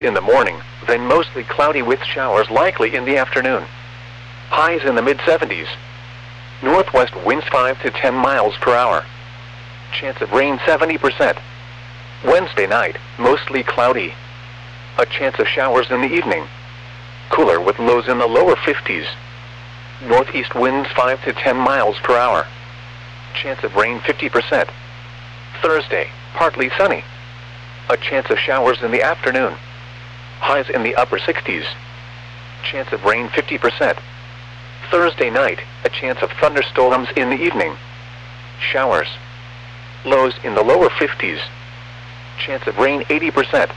in the morning, then mostly cloudy with showers likely in the afternoon. Highs in the mid-70s. Northwest winds 5 to 10 miles per hour. Chance of rain 70%. Wednesday night, mostly cloudy. A chance of showers in the evening. Cooler with lows in the lower 50s. Northeast winds 5 to 10 miles per hour. Chance of rain 50%. Thursday, partly sunny. A chance of showers in the afternoon. Highs in the upper 60s. Chance of rain 50%. Thursday night, a chance of thunderstorms in the evening. Showers. Lows in the lower 50s. Chance of rain 80%.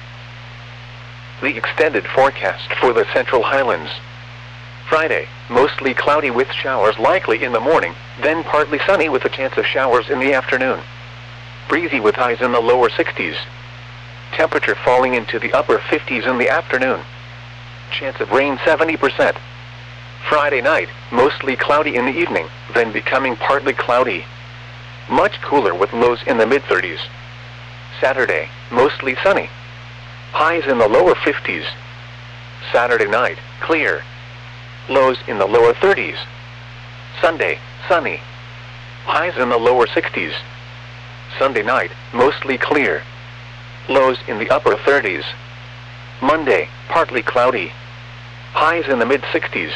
The extended forecast for the Central Highlands. Friday, mostly cloudy with showers likely in the morning, then partly sunny with a chance of showers in the afternoon. Breezy with highs in the lower 60s. Temperature falling into the upper 50s in the afternoon. Chance of rain 70%. Friday night, mostly cloudy in the evening, then becoming partly cloudy. Much cooler with lows in the mid-30s. Saturday, mostly sunny. Highs in the lower 50s. Saturday night, clear. Lows in the lower 30s. Sunday, sunny. Highs in the lower 60s. Sunday night, mostly clear. Lows in the upper 30s. Monday, partly cloudy. Highs in the mid-60s.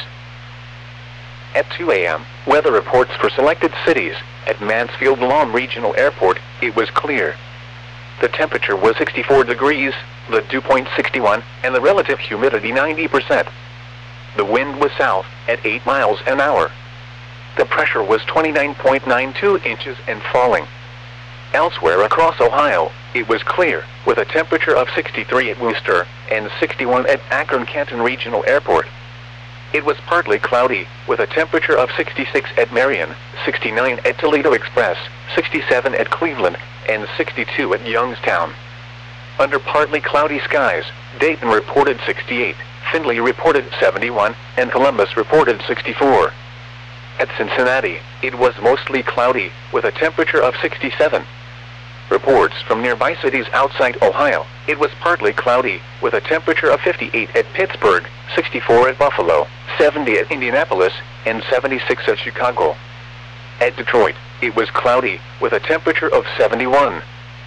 At 2 a.m., weather reports for selected cities. At Mansfield Lawn Regional Airport, it was clear. The temperature was 64 degrees, the dew point 61, and the relative humidity 90%. The wind was south, at 8 miles an hour. The pressure was 29.92 inches and falling. Elsewhere across Ohio, it was clear, with a temperature of 63 at Worcester, and 61 at Akron-Canton Regional Airport. It was partly cloudy, with a temperature of 66 at Marion, 69 at Toledo Express, 67 at Cleveland, and 62 at Youngstown. Under partly cloudy skies, Dayton reported 68, Findlay reported 71, and Columbus reported 64. At Cincinnati, it was mostly cloudy, with a temperature of 67. Reports from nearby cities outside Ohio, it was partly cloudy, with a temperature of 58 at Pittsburgh, 64 at Buffalo, 70 at Indianapolis, and 76 at Chicago. At Detroit, it was cloudy, with a temperature of 71.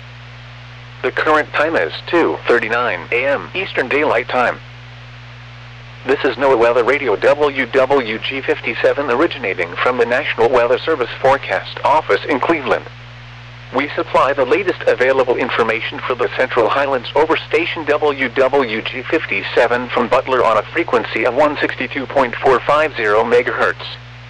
The current time is 2:39 a.m. Eastern Daylight Time. This is NOAA Weather Radio WWG57 originating from the National Weather Service Forecast Office in Cleveland. We supply the latest available information for the Central Highlands over station WWG57 from Butler on a frequency of 162.450 MHz.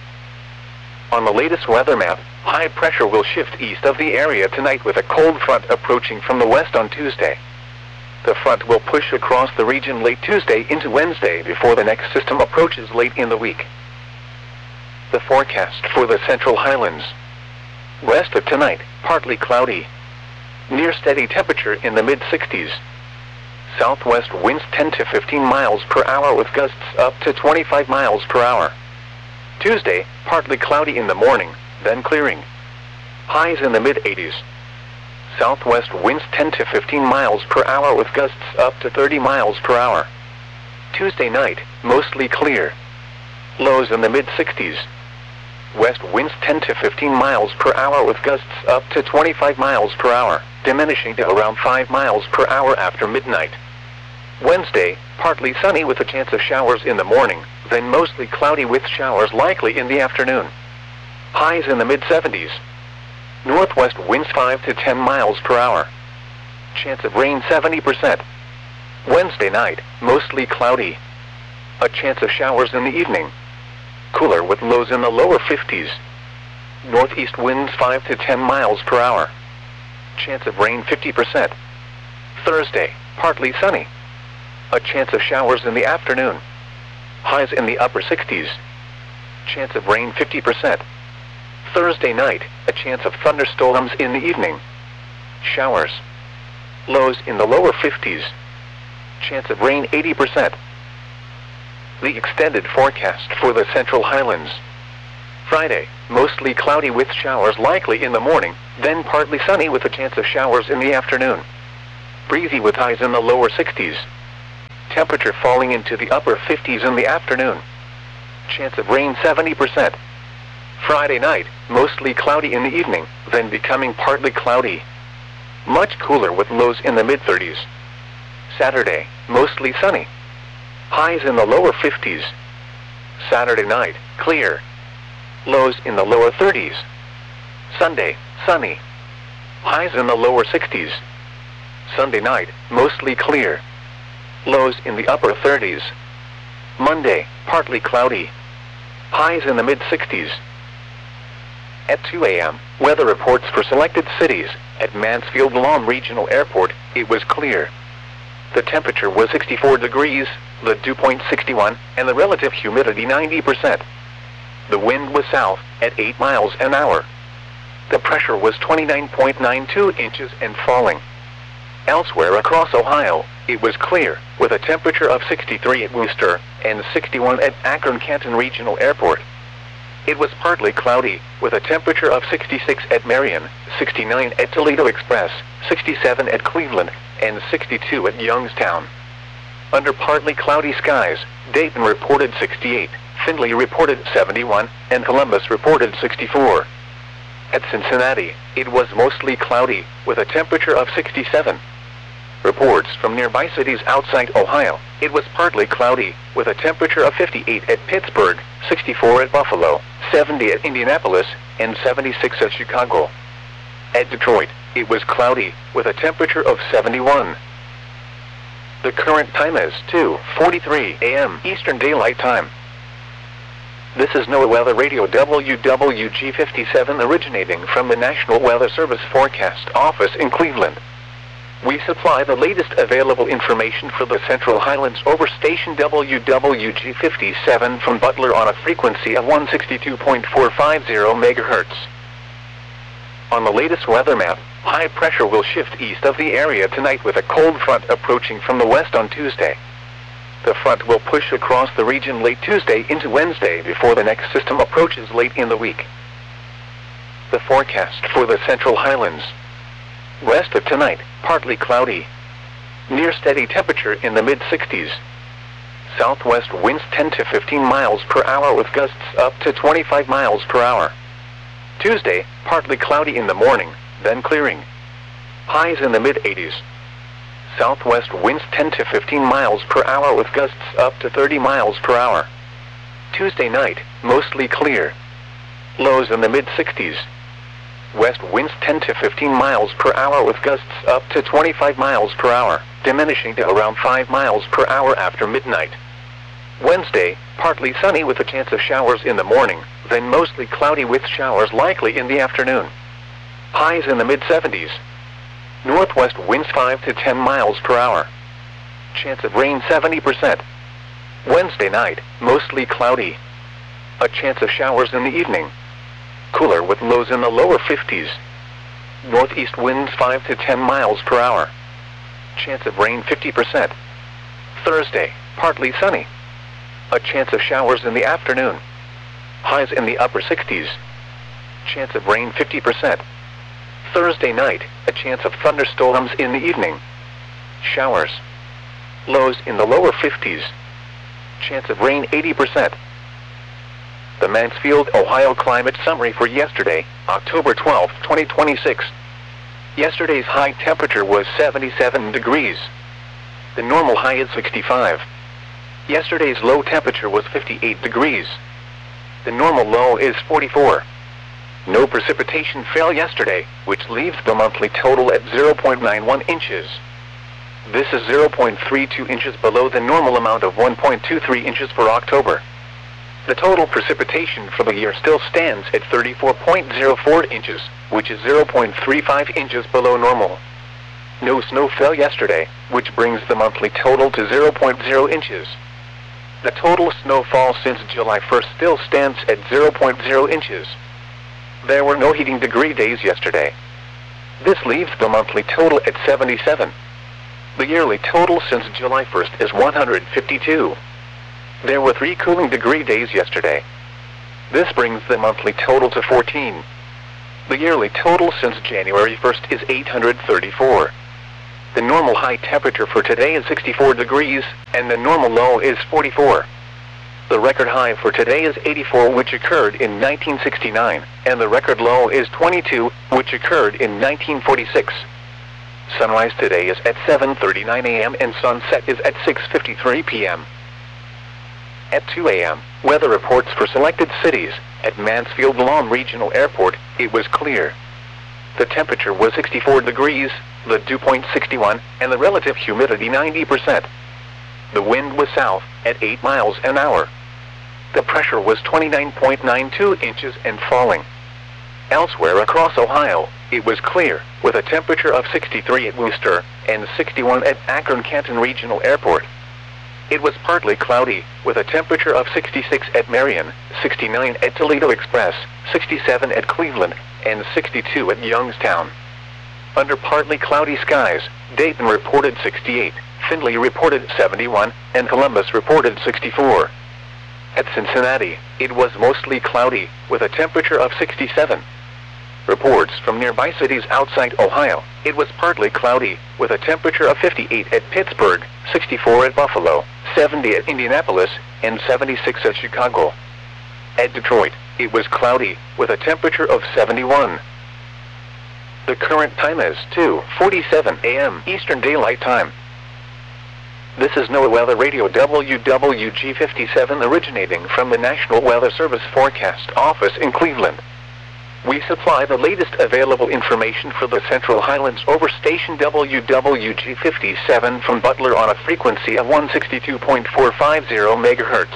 On the latest weather map, high pressure will shift east of the area tonight with a cold front approaching from the west on Tuesday. The front will push across the region late Tuesday into Wednesday before the next system approaches late in the week. The forecast for the Central Highlands. West of tonight, partly cloudy. Near steady temperature in the mid-60s. Southwest winds 10 to 15 miles per hour with gusts up to 25 miles per hour. Tuesday, partly cloudy in the morning, then clearing. Highs in the mid-80s. Southwest winds 10 to 15 miles per hour with gusts up to 30 miles per hour. Tuesday night, mostly clear. Lows in the mid-60s. West winds 10 to 15 miles per hour with gusts up to 25 miles per hour, diminishing to around 5 miles per hour after midnight. Wednesday, partly sunny with a chance of showers in the morning, then mostly cloudy with showers likely in the afternoon. Highs in the mid-70s. Northwest winds 5 to 10 miles per hour. Chance of rain 70%. Wednesday night, mostly cloudy. A chance of showers in the evening. Cooler with lows in the lower 50s. Northeast winds 5 to 10 miles per hour. Chance of rain 50%. Thursday, partly sunny. A chance of showers in the afternoon. Highs in the upper 60s. Chance of rain 50%. Thursday night, a chance of thunderstorms in the evening. Showers. Lows in the lower 50s. Chance of rain 80%. The extended forecast for the Central Highlands. Friday, mostly cloudy with showers likely in the morning, then partly sunny with a chance of showers in the afternoon. Breezy with highs in the lower 60s. temperature falling into the upper 50s in the afternoon. Chance of rain 70%. Friday night, mostly cloudy in the evening, then becoming partly cloudy. Much cooler with lows in the mid-30s. Saturday, mostly sunny. Highs in the lower 50s. Saturday night, clear. Lows in the lower 30s. Sunday, sunny. Highs in the lower 60s. Sunday night, mostly clear. Lows in the upper 30s. Monday, partly cloudy. Highs in the mid-60s. At 2 a.m., weather reports for selected cities. At Mansfield Lawn Regional Airport, it was clear. The temperature was 64 degrees, the dew point 61, and the relative humidity 90%. The wind was south, at 8 miles an hour. The pressure was 29.92 inches and falling. Elsewhere across Ohio, it was clear, with a temperature of 63 at Worcester, and 61 at Akron-Canton Regional Airport. It was partly cloudy, with a temperature of 66 at Marion, 69 at Toledo Express, 67 at Cleveland, and 62 at Youngstown. Under partly cloudy skies, Dayton reported 68, Findlay reported 71, and Columbus reported 64. At Cincinnati, it was mostly cloudy, with a temperature of 67. Reports from nearby cities outside Ohio, it was partly cloudy, with a temperature of 58 at Pittsburgh, 64 at Buffalo, 70 at Indianapolis, and 76 at Chicago. At Detroit, it was cloudy, with a temperature of 71. The current time is 2:43 a.m. Eastern Daylight Time. This is NOAA Weather Radio WWG57 originating from the National Weather Service Forecast Office in Cleveland. We supply the latest available information for the Central Highlands over station WWG57 from Butler on a frequency of 162.450 MHz. On the latest weather map, high pressure will shift east of the area tonight with a cold front approaching from the west on Tuesday. The front will push across the region late Tuesday into Wednesday before the next system approaches late in the week. The forecast for the Central Highlands. West of tonight, partly cloudy. Near steady temperature in the mid-60s. Southwest winds 10 to 15 miles per hour with gusts up to 25 miles per hour. Tuesday, partly cloudy in the morning, then clearing. Highs in the mid-80s. Southwest winds 10 to 15 miles per hour with gusts up to 30 miles per hour. Tuesday night, mostly clear. Lows in the mid-60s. West winds 10 to 15 miles per hour with gusts up to 25 miles per hour, diminishing to around 5 miles per hour after midnight. Wednesday, partly sunny with a chance of showers in the morning, then mostly cloudy with showers likely in the afternoon. Highs in the mid-70s. Northwest winds 5 to 10 miles per hour. Chance of rain 70%. Wednesday night, mostly cloudy. A chance of showers in the evening. Cooler with lows in the lower 50s. Northeast winds 5 to 10 miles per hour. Chance of rain 50%. Thursday, partly sunny. A chance of showers in the afternoon. Highs in the upper 60s. Chance of rain 50%. Thursday night, a chance of thunderstorms in the evening. Showers. Lows in the lower 50s. Chance of rain 80%. The Mansfield, Ohio climate summary for yesterday, October 12, 2026. Yesterday's high temperature was 77 degrees. The normal high is 65. Yesterday's low temperature was 58 degrees. The normal low is 44. No precipitation fell yesterday, which leaves the monthly total at 0.91 inches. This is 0.32 inches below the normal amount of 1.23 inches for October. The total precipitation for the year still stands at 34.04 inches, which is 0.35 inches below normal. No snow fell yesterday, which brings the monthly total to 0.0 inches. The total snowfall since July 1st still stands at 0.0 inches. There were no heating degree days yesterday. This leaves the monthly total at 77. The yearly total since July 1st is 152. There were 3 cooling degree days yesterday. This brings the monthly total to 14. The yearly total since January 1st is 834. The normal high temperature for today is 64 degrees, and the normal low is 44. The record high for today is 84, which occurred in 1969, and the record low is 22, which occurred in 1946. Sunrise today is at 7:39 a.m. and sunset is at 6:53 p.m. At 2 a.m., weather reports for selected cities. At Mansfield Lawn Regional Airport, it was clear. The temperature was 64 degrees, the dew point 61, and the relative humidity 90%. The wind was south, at 8 miles an hour. The pressure was 29.92 inches and falling. Elsewhere across Ohio, it was clear, with a temperature of 63 at Wooster, and 61 at Akron-Canton Regional Airport. It was partly cloudy, with a temperature of 66 at Marion, 69 at Toledo Express, 67 at Cleveland, and 62 at Youngstown. Under partly cloudy skies, Dayton reported 68, Findlay reported 71, and Columbus reported 64. At Cincinnati, it was mostly cloudy, with a temperature of 67. Reports from nearby cities outside Ohio, it was partly cloudy, with a temperature of 58 at Pittsburgh, 64 at Buffalo, 70 at Indianapolis, and 76 at Chicago. At Detroit, it was cloudy, with a temperature of 71. The current time is 2:47 a.m. Eastern Daylight Time. This is NOAA Weather Radio WWG57 originating from the National Weather Service Forecast Office in Cleveland. We supply the latest available information for the Central Highlands over station WWG57 from Butler on a frequency of 162.450 MHz.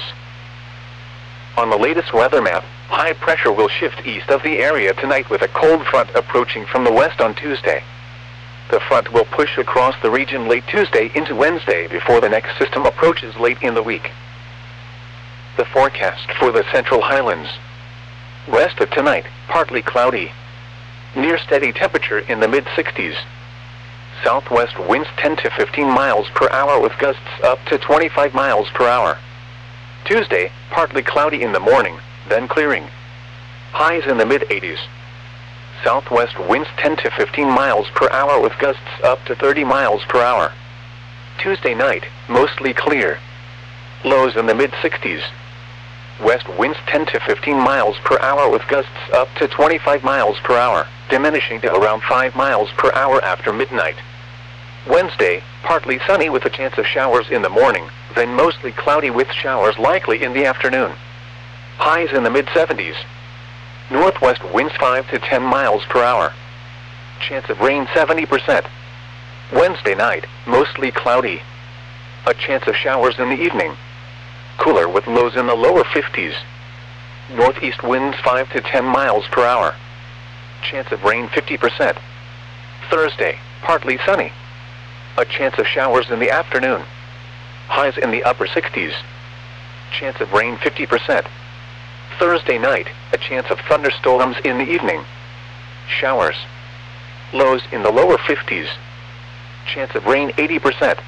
On the latest weather map, high pressure will shift east of the area tonight with a cold front approaching from the west on Tuesday. The front will push across the region late Tuesday into Wednesday before the next system approaches late in the week. The forecast for the Central Highlands. West of tonight, partly cloudy. Near steady temperature in the mid-60s. Southwest winds 10 to 15 miles per hour with gusts up to 25 miles per hour. Tuesday, partly cloudy in the morning, then clearing. Highs in the mid-80s. Southwest winds 10 to 15 miles per hour with gusts up to 30 miles per hour. Tuesday night, mostly clear. Lows in the mid-60s. West winds 10 to 15 miles per hour with gusts up to 25 miles per hour, diminishing to around 5 miles per hour after midnight. Wednesday, partly sunny with a chance of showers in the morning, then mostly cloudy with showers likely in the afternoon. Highs in the mid-70s. Northwest winds 5 to 10 miles per hour. Chance of rain 70%. Wednesday night, mostly cloudy. A chance of showers in the evening. Cooler with lows in the lower 50s. Northeast winds 5 to 10 miles per hour. Chance of rain 50%. Thursday, partly sunny. A chance of showers in the afternoon. Highs in the upper 60s. Chance of rain 50%. Thursday night, a chance of thunderstorms in the evening. Showers. Lows in the lower 50s. Chance of rain 80%.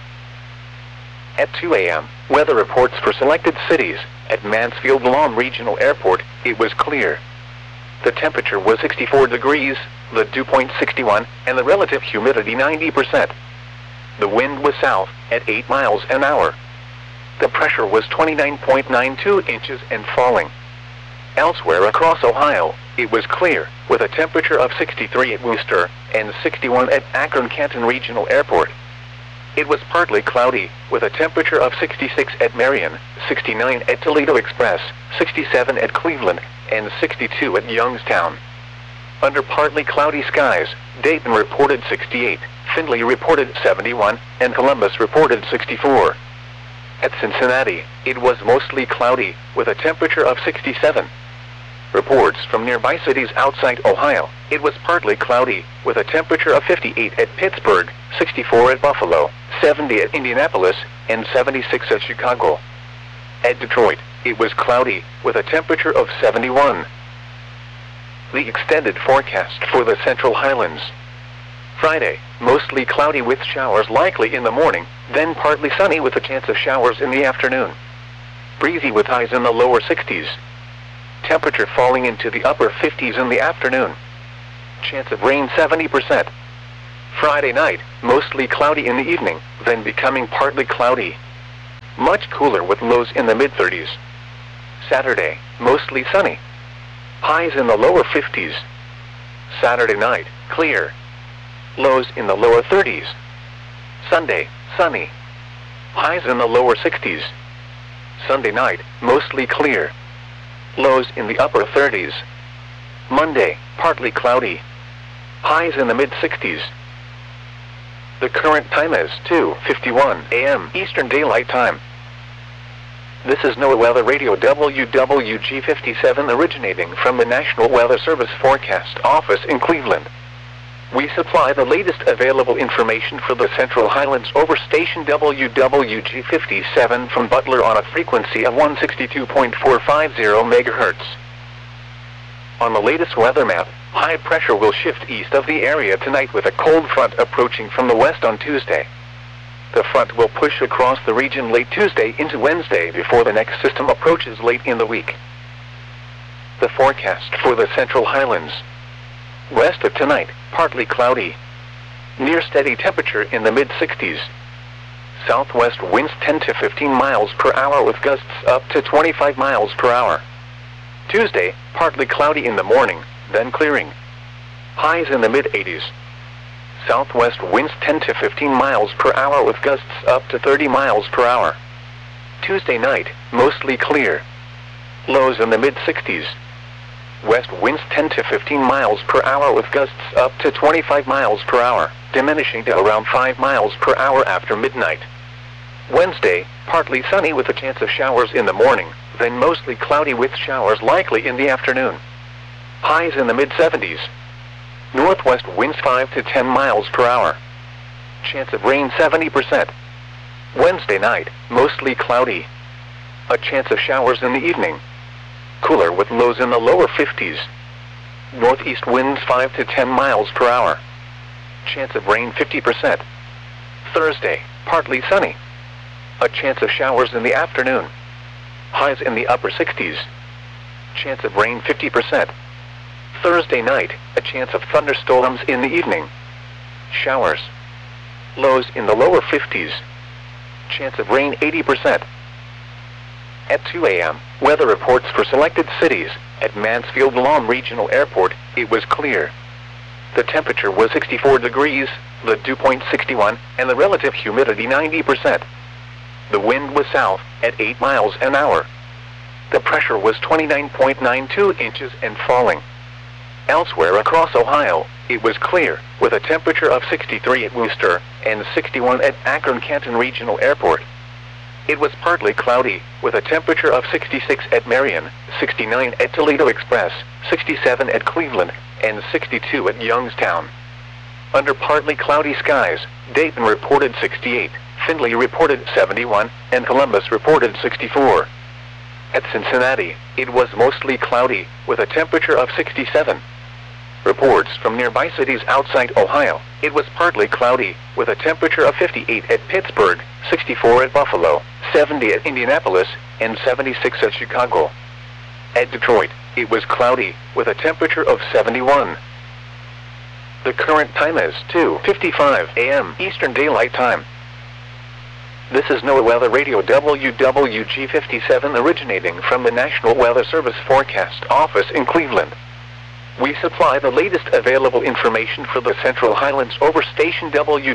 At 2 a.m., weather reports for selected cities. At Mansfield Lawn Regional Airport, it was clear. The temperature was 64 degrees, the dew point 61, and the relative humidity 90%. The wind was south, at 8 miles an hour. The pressure was 29.92 inches and falling. Elsewhere across Ohio, it was clear, with a temperature of 63 at Wooster, and 61 at Akron-Canton Regional Airport. It was partly cloudy, with a temperature of 66 at Marion, 69 at Toledo Express, 67 at Cleveland, and 62 at Youngstown. Under partly cloudy skies, Dayton reported 68, Findlay reported 71, and Columbus reported 64. At Cincinnati, it was mostly cloudy, with a temperature of 67. Reports from nearby cities outside Ohio, it was partly cloudy, with a temperature of 58 at Pittsburgh, 64 at Buffalo, 70 at Indianapolis, and 76 at Chicago. At Detroit, it was cloudy, with a temperature of 71. The extended forecast for the Central Highlands. Friday, mostly cloudy with showers likely in the morning, then partly sunny with a chance of showers in the afternoon. Breezy with highs in the lower 60s. Temperature falling into the upper 50s in the afternoon. Chance of rain 70%. Friday night, mostly cloudy in the evening, then becoming partly cloudy. Much cooler with lows in the mid-30s. Saturday, mostly sunny. Highs in the lower 50s. Saturday night, clear. Lows in the lower 30s. Sunday, sunny. Highs in the lower 60s. Sunday night, mostly clear. Lows in the upper 30s. Monday, partly cloudy. Highs in the mid-60s. The current time is 2:51 a.m. Eastern Daylight Time. This is NOAA Weather Radio WWG57 originating from the National Weather Service Forecast Office in Cleveland. We supply the latest available information for the Central Highlands over station WWG57 from Butler on a frequency of 162.450 MHz. On the latest weather map, high pressure will shift east of the area tonight with a cold front approaching from the west on Tuesday. The front will push across the region late Tuesday into Wednesday before the next system approaches late in the week. The forecast for the Central Highlands. West of tonight, partly cloudy. Near steady temperature in the mid-60s. Southwest winds 10 to 15 miles per hour with gusts up to 25 miles per hour. Tuesday, partly cloudy in the morning, then clearing. Highs in the mid-80s. Southwest winds 10 to 15 miles per hour with gusts up to 30 miles per hour. Tuesday night, mostly clear. Lows in the mid-60s. West winds 10 to 15 miles per hour with gusts up to 25 miles per hour, diminishing to around 5 miles per hour after midnight. Wednesday, partly sunny with a chance of showers in the morning, then mostly cloudy with showers likely in the afternoon. Highs in the mid-70s. Northwest winds 5 to 10 miles per hour. Chance of rain 70%. Wednesday night, mostly cloudy. A chance of showers in the evening. Cooler with lows in the lower 50s. Northeast winds 5 to 10 miles per hour. Chance of rain 50%. Thursday, partly sunny. A chance of showers in the afternoon. Highs in the upper 60s. Chance of rain 50%. Thursday night, a chance of thunderstorms in the evening. Showers. Lows in the lower 50s. Chance of rain 80%. At 2 a.m., weather reports for selected cities. At Mansfield Lahm Regional Airport, it was clear. The temperature was 64 degrees, the dew point 61, and the relative humidity 90%. The wind was south, at 8 miles an hour. The pressure was 29.92 inches and falling. Elsewhere across Ohio, it was clear, with a temperature of 63 at Wooster, and 61 at Akron-Canton Regional Airport. It was partly cloudy, with a temperature of 66 at Marion, 69 at Toledo Express, 67 at Cleveland, and 62 at Youngstown. Under partly cloudy skies, Dayton reported 68, Findlay reported 71, and Columbus reported 64. At Cincinnati, it was mostly cloudy, with a temperature of 67. Reports from nearby cities outside Ohio, it was partly cloudy, with a temperature of 58 at Pittsburgh, 64 at Buffalo, 70 at Indianapolis, and 76 at Chicago. At Detroit, it was cloudy, with a temperature of 71. The current time is 2:55 a.m. Eastern Daylight Time. This is NOAA Weather Radio WWG57 originating from the National Weather Service Forecast Office in Cleveland. We supply the latest available information for the Central Highlands over station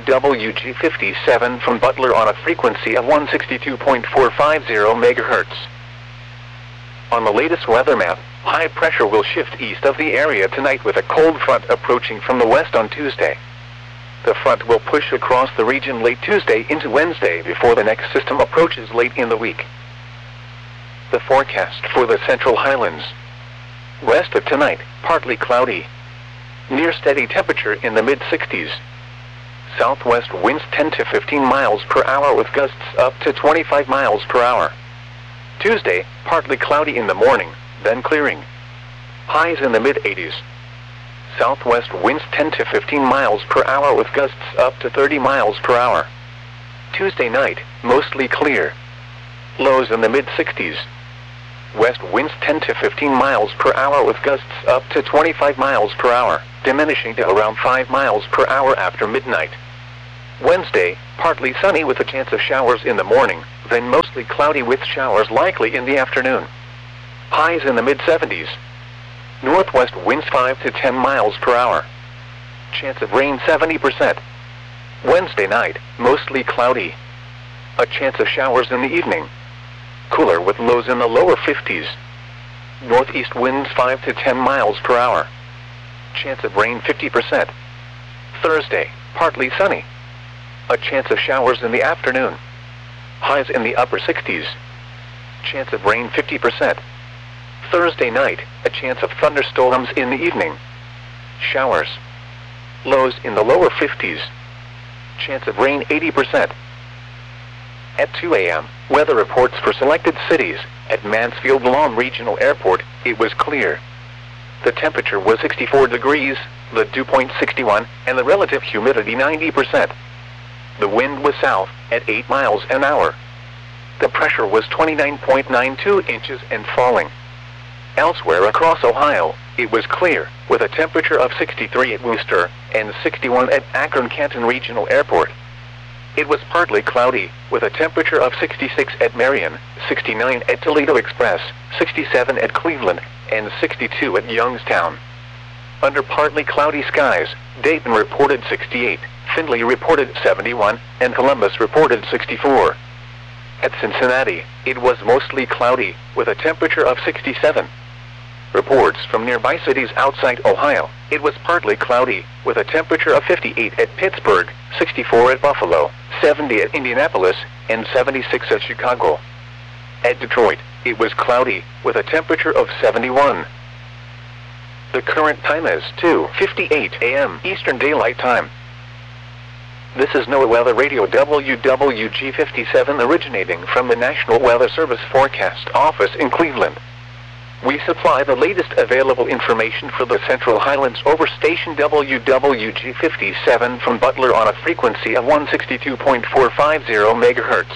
WWG57 from Butler on a frequency of 162.450 MHz. On the latest weather map, high pressure will shift east of the area tonight with a cold front approaching from the west on Tuesday. The front will push across the region late Tuesday into Wednesday before the next system approaches late in the week. The forecast for the Central Highlands. West of tonight, partly cloudy. Near steady temperature in the mid-60s. Southwest winds 10 to 15 miles per hour with gusts up to 25 miles per hour. Tuesday, partly cloudy in the morning, then clearing. Highs in the mid-80s. Southwest winds 10 to 15 miles per hour with gusts up to 30 miles per hour. Tuesday night, mostly clear. Lows in the mid-60s. West winds 10 to 15 miles per hour with gusts up to 25 miles per hour, diminishing to around 5 miles per hour after midnight. Wednesday, partly sunny with a chance of showers in the morning, then mostly cloudy with showers likely in the afternoon. Highs in the mid-70s. Northwest winds 5 to 10 miles per hour. Chance of rain 70%. Wednesday night, mostly cloudy. A chance of showers in the evening. Cooler with lows in the lower 50s. Northeast winds 5 to 10 miles per hour. Chance of rain 50%. Thursday, partly sunny. A chance of showers in the afternoon. Highs in the upper 60s. Chance of rain 50%. Thursday night, a chance of thunderstorms in the evening. Showers. Lows in the lower 50s. Chance of rain 80%. At 2 a.m., weather reports for selected cities. At Mansfield Lawn Regional Airport, it was clear. The temperature was 64 degrees, the dew point 61, and the relative humidity 90%. The wind was south, at 8 miles an hour. The pressure was 29.92 inches and falling. Elsewhere across Ohio, it was clear, with a temperature of 63 at Wooster and 61 at Akron-Canton Regional Airport. It was partly cloudy, with a temperature of 66 at Marion, 69 at Toledo Express, 67 at Cleveland, and 62 at Youngstown. Under partly cloudy skies, Dayton reported 68, Findlay reported 71, and Columbus reported 64. At Cincinnati, it was mostly cloudy, with a temperature of 67. Reports from nearby cities outside Ohio, it was partly cloudy, with a temperature of 58 at Pittsburgh, 64 at Buffalo, 70 at Indianapolis, and 76 at Chicago. At Detroit, it was cloudy, with a temperature of 71. The current time is 2:58 a.m. Eastern Daylight Time. This is NOAA Weather Radio WWG57 originating from the National Weather Service Forecast Office in Cleveland. We supply the latest available information for the Central Highlands over station WWG57 from Butler on a frequency of 162.450 MHz.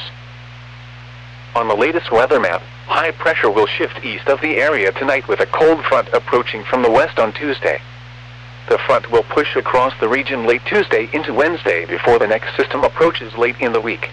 On the latest weather map, high pressure will shift east of the area tonight with a cold front approaching from the west on Tuesday. The front will push across the region late Tuesday into Wednesday before the next system approaches late in the week.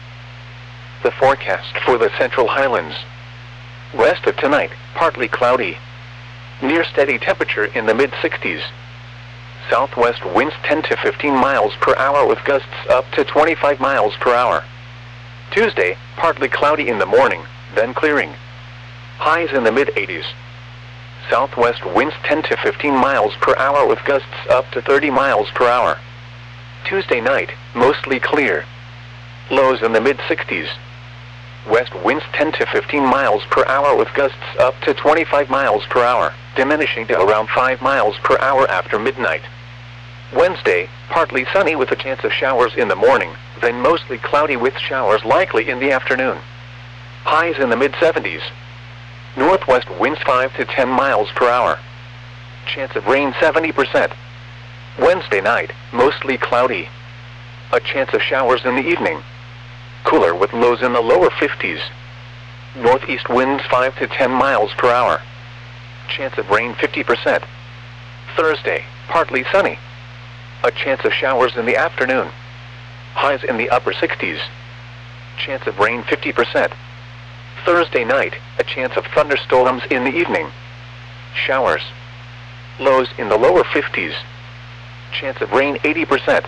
The forecast for the Central Highlands. West of tonight, partly cloudy. Near steady temperature in the mid-60s. Southwest winds 10 to 15 miles per hour with gusts up to 25 miles per hour. Tuesday, partly cloudy in the morning, then clearing. Highs in the mid-80s. Southwest winds 10 to 15 miles per hour with gusts up to 30 miles per hour. Tuesday night, mostly clear. Lows in the mid-60s. West winds 10 to 15 miles per hour with gusts up to 25 miles per hour, diminishing to around 5 miles per hour after midnight. Wednesday, partly sunny with a chance of showers in the morning, then mostly cloudy with showers likely in the afternoon. Highs in the mid-70s. Northwest winds 5 to 10 miles per hour. Chance of rain 70%. Wednesday night, mostly cloudy. A chance of showers in the evening. Cooler with lows in the lower 50s. Northeast winds 5 to 10 miles per hour. Chance of rain 50%. Thursday, partly sunny. A chance of showers in the afternoon. Highs in the upper 60s. Chance of rain 50%. Thursday night, a chance of thunderstorms in the evening. Showers. Lows in the lower 50s. Chance of rain 80%.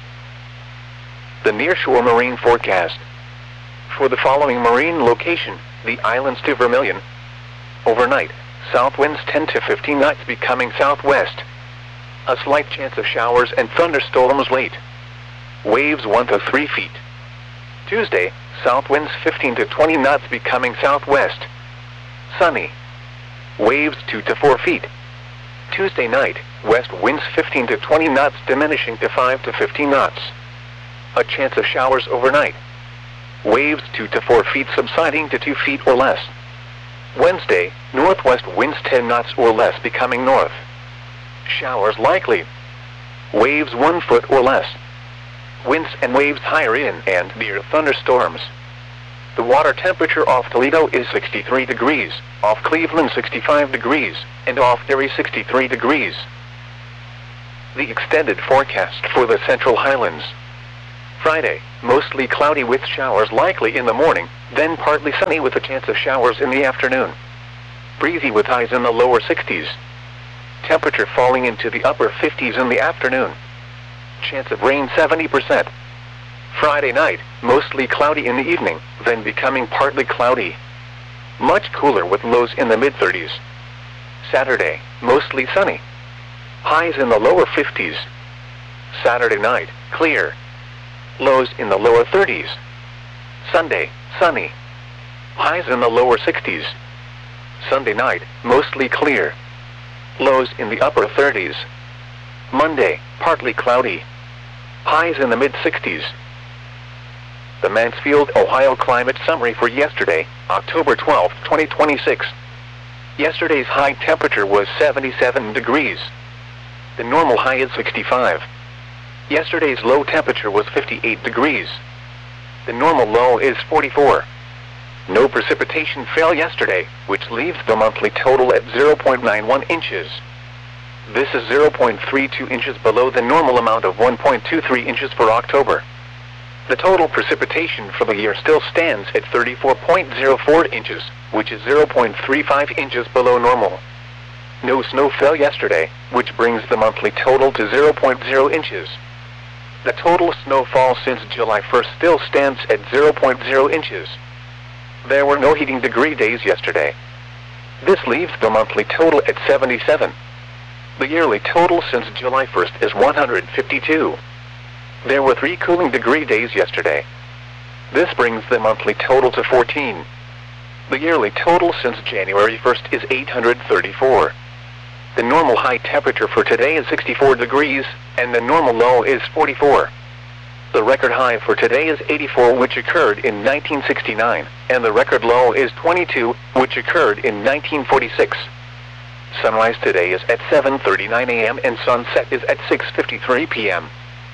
The nearshore marine forecast. For the following marine location, the islands to Vermilion. Overnight, south winds 10 to 15 knots becoming southwest. A slight chance of showers and thunderstorms late. Waves 1 to 3 feet. Tuesday, south winds 15 to 20 knots becoming southwest. Sunny. Waves 2 to 4 feet. Tuesday night, west winds 15 to 20 knots diminishing to 5 to 15 knots. A chance of showers overnight. Waves 2 to 4 feet subsiding to 2 feet or less. Wednesday, northwest winds 10 knots or less becoming north. Showers likely. Waves 1 foot or less. Winds and waves higher in and near thunderstorms. The water temperature off Toledo is 63 degrees, off Cleveland 65 degrees, and off Erie 63 degrees. the extended forecast for the Central Highlands. Friday, mostly cloudy with showers likely in the morning, then partly sunny with a chance of showers in the afternoon. Breezy with highs in the lower 60s. Temperature falling into the upper 50s in the afternoon. Chance of rain 70%. Friday night, mostly cloudy in the evening, then becoming partly cloudy. Much cooler with lows in the mid-30s. Saturday, mostly sunny. Highs in the lower 50s. Saturday night, clear. Lows in the lower 30s. Sunday, sunny. Highs in the lower 60s. Sunday night, mostly clear. Lows in the upper 30s. Monday, partly cloudy. Highs in the mid-60s. The Mansfield, Ohio climate summary for yesterday, October 12, 2026. Yesterday's high temperature was 77 degrees. The normal high is 65. Yesterday's low temperature was 58 degrees. The normal low is 44. No precipitation fell yesterday, which leaves the monthly total at 0.91 inches. This is 0.32 inches below the normal amount of 1.23 inches for October. The total precipitation for the year still stands at 34.04 inches, which is 0.35 inches below normal. No snow fell yesterday, which brings the monthly total to 0.0 inches. The total snowfall since July 1st still stands at 0.0 inches. There were no heating degree days yesterday. This leaves the monthly total at 77. The yearly total since July 1st is 152. There were 3 cooling degree days yesterday. This brings the monthly total to 14. The yearly total since January 1st is 834. The normal high temperature for today is 64 degrees, and the normal low is 44. The record high for today is 84, which occurred in 1969, and the record low is 22, which occurred in 1946. Sunrise today is at 7:39 a.m. and sunset is at 6:53 p.m.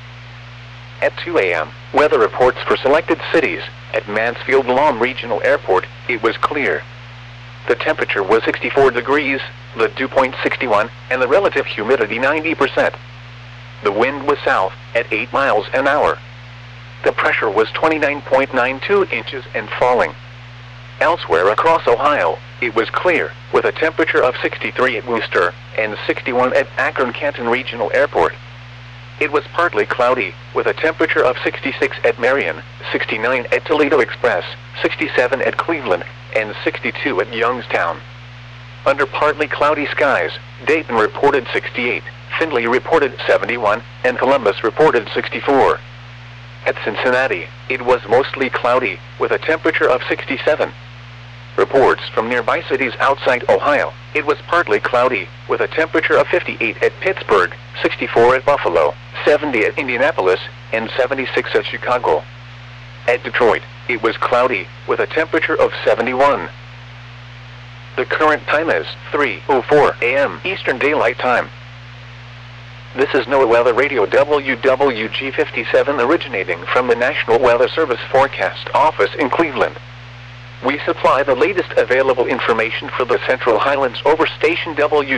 At 2 a.m., weather reports for selected cities. At Mansfield Lahm Regional Airport, it was clear. The temperature was 64 degrees, the dew point 61, and the relative humidity 90%. The wind was south, at 8 miles an hour. The pressure was 29.92 inches and falling. Elsewhere across Ohio, it was clear, with a temperature of 63 at Wooster, and 61 at Akron-Canton Regional Airport. It was partly cloudy, with a temperature of 66 at Marion, 69 at Toledo Express, 67 at Cleveland, and 62 at Youngstown. Under partly cloudy skies, Dayton reported 68, Findlay reported 71, and Columbus reported 64. At Cincinnati, it was mostly cloudy, with a temperature of 67. Reports from nearby cities outside Ohio, it was partly cloudy, with a temperature of 58 at Pittsburgh, 64 at Buffalo, 70 at Indianapolis, and 76 at Chicago. At Detroit, it was cloudy, with a temperature of 71. The current time is 3:04 a.m. Eastern Daylight Time. This is NOAA Weather Radio WWG57 originating from the National Weather Service Forecast Office in Cleveland. We supply the latest available information for the Central Highlands over station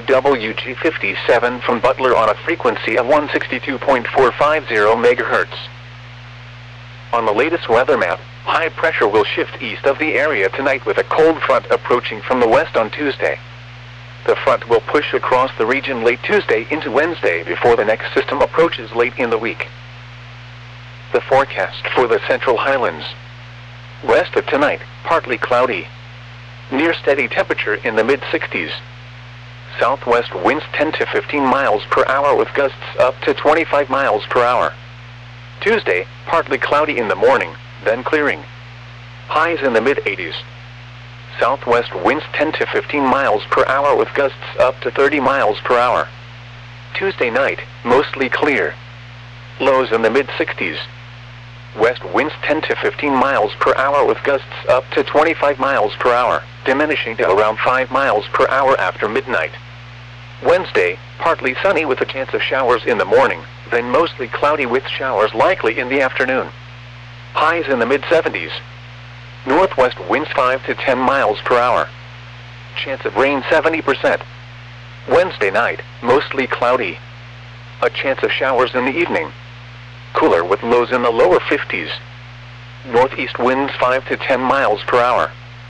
WWG57 from Butler on a frequency of 162.450 MHz. On the latest weather map, high pressure will shift east of the area tonight with a cold front approaching from the west on Tuesday. The front will push across the region late Tuesday into Wednesday before the next system approaches late in the week. The forecast for the Central Highlands. West of tonight, partly cloudy. Near steady temperature in the mid-60s. Southwest winds 10 to 15 miles per hour with gusts up to 25 miles per hour. Tuesday, partly cloudy in the morning, then clearing. Highs in the mid-80s. Southwest winds 10 to 15 miles per hour with gusts up to 30 miles per hour. Tuesday night, mostly clear. Lows in the mid-60s. West winds 10 to 15 miles per hour with gusts up to 25 miles per hour, diminishing to around 5 miles per hour after midnight. Wednesday, partly sunny with a chance of showers in the morning, then mostly cloudy with showers likely in the afternoon. Highs in the mid-70s. Northwest winds 5 to 10 miles per hour. Chance of rain 70%. Wednesday night, mostly cloudy. A chance of showers in the evening. Cooler with lows in the lower 50s. Northeast winds 5 to 10 miles per hour.